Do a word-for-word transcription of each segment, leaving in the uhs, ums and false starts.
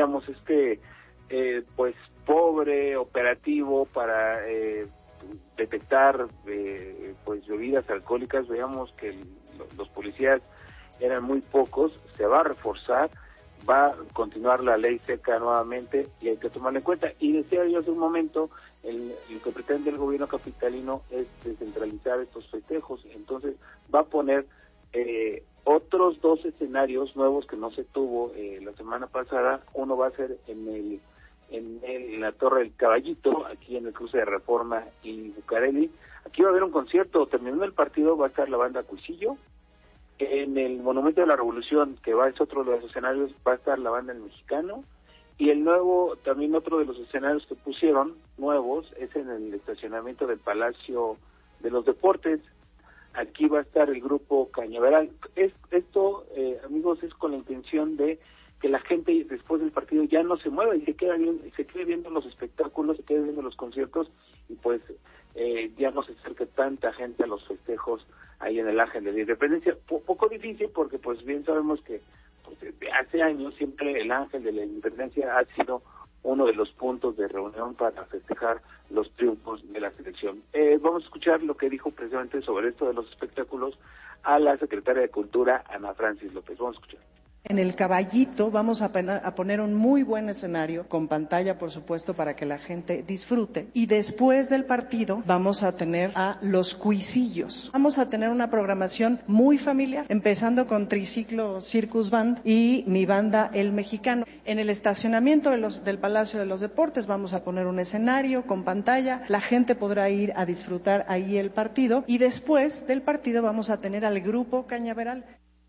teníamos este, eh, pues, pobre operativo para eh, detectar eh, pues bebidas alcohólicas, veíamos que el, los policías eran muy pocos, se va a reforzar, va a continuar la ley seca nuevamente y hay que tomarla en cuenta. Y decía yo hace un momento, el, el que pretende el gobierno capitalino es descentralizar estos festejos, entonces va a poner eh, otros dos escenarios nuevos que no se tuvo eh, la semana pasada. Uno va a ser en el en, el, en la Torre del Caballito, aquí en el cruce de Reforma y Bucareli. Aquí va a haber un concierto, terminando el partido va a estar la banda Cuisillo. En el Monumento de la Revolución, que va es otro de los escenarios, va a estar la banda El Mexicano. Y el nuevo, también otro de los escenarios que pusieron nuevos, es en el estacionamiento del Palacio de los Deportes. Aquí va a estar el grupo Cañaveral. Es, esto, eh, amigos, es con la intención de que la gente después del partido ya no se mueva y se quede bien, se quede viendo los espectáculos, se quede viendo los conciertos y pues eh, ya no se acerque tanta gente a los festejos ahí en el Ángel de la Independencia. P- poco difícil porque pues bien sabemos que pues, desde hace años siempre el Ángel de la Independencia ha sido uno de los puntos de reunión para festejar los triunfos de la selección. Eh, vamos a escuchar lo que dijo precisamente sobre esto de los espectáculos a la secretaria de Cultura, Ana Francis López. Vamos a escuchar. En el Caballito vamos a, a poner un muy buen escenario, con pantalla, por supuesto, para que la gente disfrute. Y después del partido vamos a tener a los Cuisillos. Vamos a tener una programación muy familiar, empezando con Triciclo Circus Band y mi banda El Mexicano. En el estacionamiento de los, del Palacio de los Deportes vamos a poner un escenario con pantalla. La gente podrá ir a disfrutar ahí el partido. Y después del partido vamos a tener al grupo Cañaveral.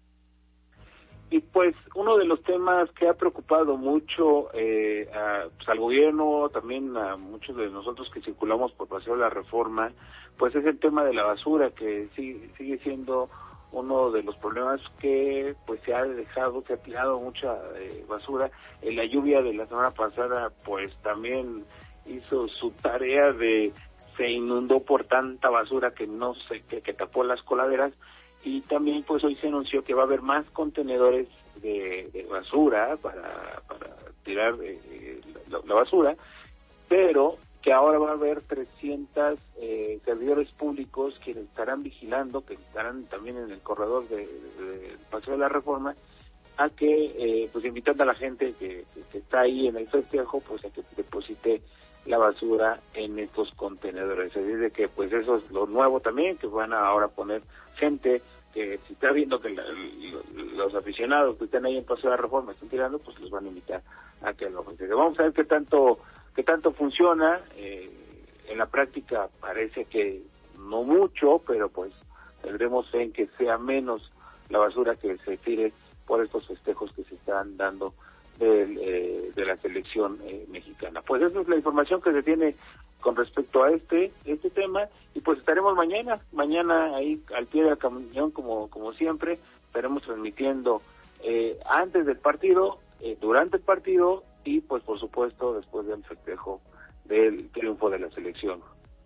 Y pues uno de los temas que ha preocupado mucho eh, a, pues, al gobierno, también a muchos de nosotros que circulamos por Paseo de la Reforma, pues es el tema de la basura, que sigue, sigue siendo uno de los problemas que pues se ha dejado, se ha tirado mucha eh, basura. En la lluvia de la semana pasada pues también hizo su tarea de, se inundó por tanta basura que no sé, que, que tapó las coladeras. Y también pues hoy se anunció que va a haber más contenedores de, de basura para, para tirar eh, la, la basura, pero que ahora va a haber trescientos eh, servidores públicos que estarán vigilando, que estarán también en el corredor del de, de Paseo de la Reforma, a que, eh, pues invitando a la gente que, que, que está ahí en el festejo, pues a que deposite la basura en estos contenedores. Es decir, que pues eso es lo nuevo también, que van a ahora poner gente que si está viendo que la, los aficionados que están ahí en Paseo de la Reforma están tirando, pues los van a invitar a que lo hagan. Vamos a ver qué tanto qué tanto funciona. Eh, en la práctica parece que no mucho, pero pues tendremos fe en que sea menos la basura que se tire por estos festejos que se están dando de, eh, de la selección eh, mexicana. Pues esa es la información que se tiene con respecto a este este tema, y pues estaremos mañana, mañana ahí al pie del cañón como como siempre, estaremos transmitiendo eh, antes del partido, eh, durante el partido y pues por supuesto después del festejo del triunfo de la selección.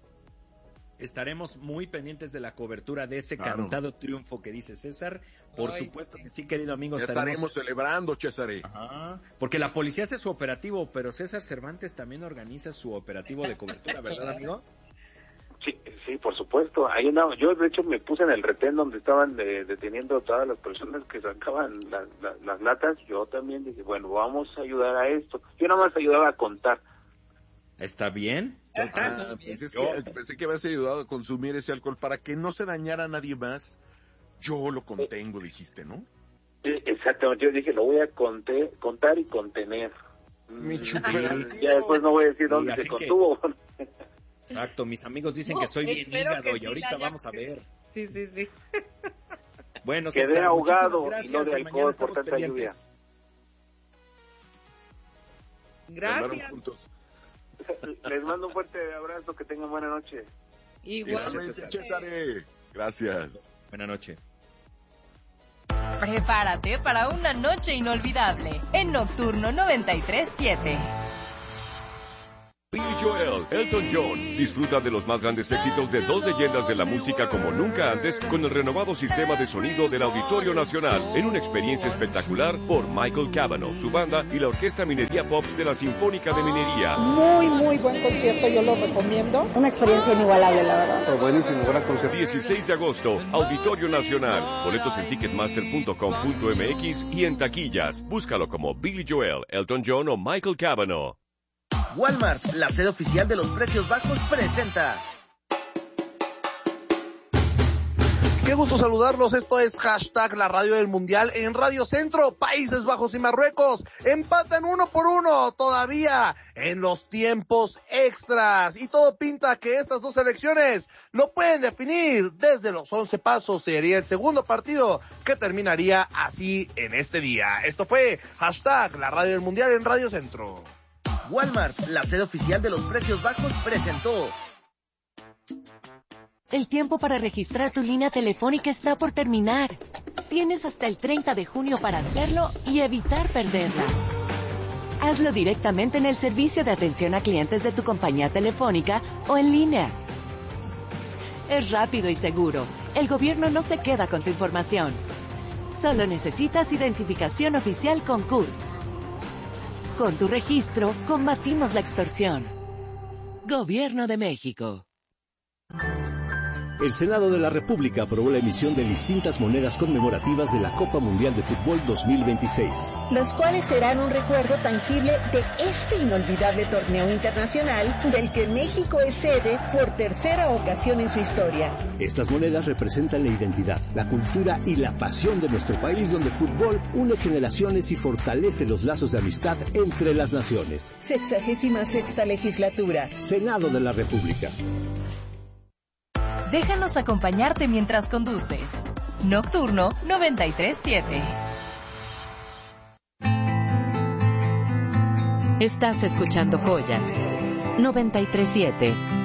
Estaremos muy pendientes de la cobertura de ese claro. cantado triunfo que dice César. Por Ay, supuesto sí. que sí, querido amigo. Ya estaremos, estaremos celebrando, César. Ajá, porque la policía hace su operativo, pero César Cervantes también organiza su operativo de cobertura, ¿verdad, amigo? Sí, sí, por supuesto. Ahí andaba. Yo, de hecho, me puse en el retén donde estaban de, deteniendo a todas las personas que sacaban la, la, las latas. Yo también dije, bueno, vamos a ayudar a esto. Yo nada más ayudaba a contar. ¿Está bien? Ah, pensé, que, pensé que habías ayudado a consumir ese alcohol para que no se dañara a nadie más. Yo lo contengo, dijiste, ¿no? Exactamente, yo dije, lo voy a conté, contar y contener. Mi Mm, chupe. ya después no voy a decir dónde Mira, se que... contuvo. Exacto, mis amigos dicen No, que soy bien hígado que y sí ahorita haya... vamos a ver. Sí, sí, sí. Bueno, quedé César, ahogado gracias, y no de y alcohol por tanta pendientes. Gracias. Juntos. Les mando un fuerte abrazo, que tengan buena noche. Igual. Gracias, César. Gracias. Buenas noches. Prepárate para una noche inolvidable en Nocturno noventa y tres siete. Billy Joel, Elton John. Disfruta de los más grandes éxitos de dos leyendas de la música como nunca antes con el renovado sistema de sonido del Auditorio Nacional en una experiencia espectacular por Michael Cavanaugh, su banda y la Orquesta Minería Pops de la Sinfónica de Minería. Muy, muy buen concierto, yo lo recomiendo. Una experiencia inigualable, la verdad. Oh, buenísimo, gran concierto. dieciséis de agosto, Auditorio Nacional. Boletos en ticketmaster punto com punto m x y en taquillas. Búscalo como Billy Joel, Elton John o Michael Cavanaugh. Walmart, la sede oficial de los precios bajos, presenta. Qué gusto saludarlos, esto es hashtag la radio del mundial en Radio Centro, Países Bajos y Marruecos, empatan uno por uno todavía en los tiempos extras y todo pinta que estas dos selecciones lo pueden definir desde los once pasos, sería el segundo partido que terminaría así en este día. Esto fue hashtag la radio del mundial en Radio Centro. Walmart, la sede oficial de los precios bajos, presentó. El tiempo para registrar tu línea telefónica está por terminar. Tienes hasta el treinta de junio para hacerlo y evitar perderla. Hazlo directamente en el servicio de atención a clientes de tu compañía telefónica o en línea. Es rápido y seguro. El gobierno no se queda con tu información. Solo necesitas identificación oficial con C U R. Con tu registro, combatimos la extorsión. Gobierno de México. El Senado de la República aprobó la emisión de distintas monedas conmemorativas de la Copa Mundial de Fútbol dos mil veintiséis. Las cuales serán un recuerdo tangible de este inolvidable torneo internacional del que México es sede por tercera ocasión en su historia. Estas monedas representan la identidad, la cultura y la pasión de nuestro país, donde el fútbol une generaciones y fortalece los lazos de amistad entre las naciones. Sexagésima sexta legislatura. Senado de la República. Déjanos acompañarte mientras conduces. Nocturno noventa y tres siete. Estás escuchando Joya noventa y tres siete.